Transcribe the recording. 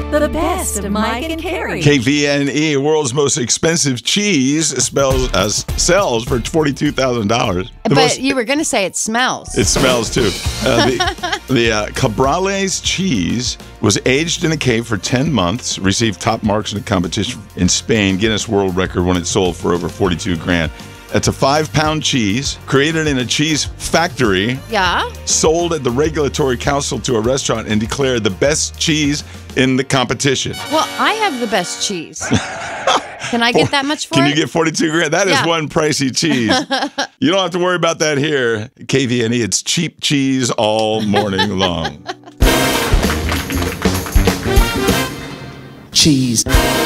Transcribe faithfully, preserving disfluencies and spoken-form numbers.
The best of Mike and Carrie. K V N E, world's most expensive cheese, spells uh, sells for forty-two thousand dollars. But most, you were going to say it smells. It smells too. Uh, the the uh, Cabrales cheese was aged in a cave for ten months, received top marks in a competition in Spain, Guinness World Record when it sold for over forty-two grand. It's a five-pound cheese created in a cheese factory. Yeah. Sold at the Regulatory Council to a restaurant and declared the best cheese in the competition. Well, I have the best cheese. Can I get that much for Can it? you get forty-two grand? That Yeah. is one pricey cheese. You don't have to worry about that here. K V N E, it's cheap cheese all morning long. Cheese.